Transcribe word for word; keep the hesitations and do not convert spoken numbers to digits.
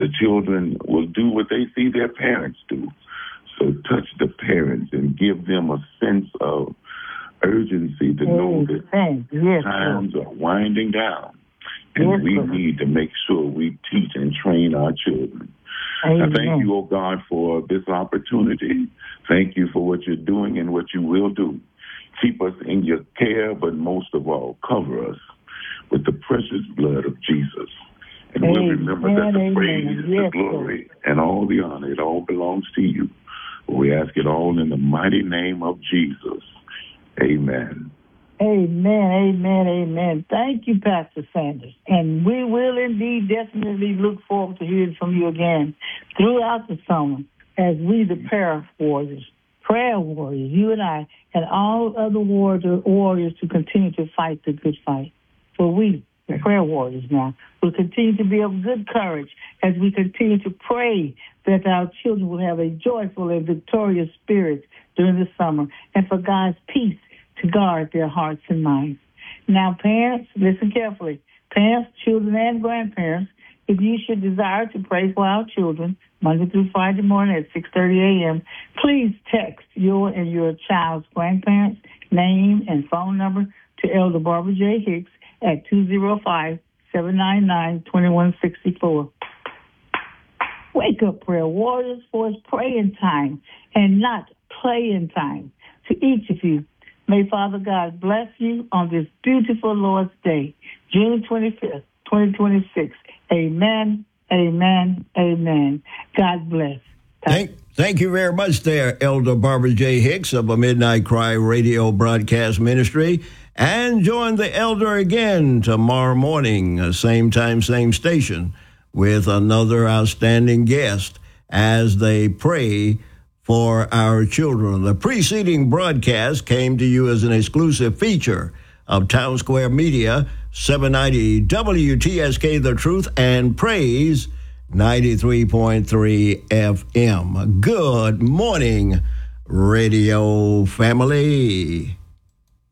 the children will do what they see their parents do. So touch the parents and give them a sense of urgency to know that yes, times Lord. are winding down. And yes, we Lord. need to make sure we teach and train our children. Amen. I thank you, oh God, for this opportunity. Thank you for what you're doing and what you will do. Keep us in your care, but most of all, cover us with the precious blood of Jesus. And Amen. we'll remember that the Amen. praise, Yes, the glory, and all the honor, it all belongs to you. We ask it all in the mighty name of Jesus. Amen. Amen, amen, amen. Thank you, Pastor Sanders. And we will indeed definitely look forward to hearing from you again throughout the summer as we, the prayer warriors, prayer warriors, you and I, and all other warriors, warriors to continue to fight the good fight. For we, the prayer warriors now, will continue to be of good courage as we continue to pray that our children will have a joyful and victorious spirit during the summer, and for God's peace to guard their hearts and minds. Now, parents, listen carefully. Parents, children, and grandparents, if you should desire to pray for our children Monday through Friday morning at six thirty a.m., please text your and your child's grandparents' name and phone number to Elder Barbara J. Hicks at two oh five, seven nine nine, two one six four. Wake up, prayer warriors, for it's praying time and not playing time. To each of you, may Father God bless you on this beautiful Lord's Day, June twenty-fifth, twenty twenty-six. Amen, amen, amen. God bless. Thank, thank you very much there, Elder Barbara J. Hicks of a Midnight Cry Radio Broadcast Ministry. And join the Elder again tomorrow morning, same time, same station, with another outstanding guest as they pray for our children. The preceding broadcast came to you as an exclusive feature of Town Square Media, seven ninety W T S K The Truth and Praise, ninety-three point three F M. Good morning, radio family.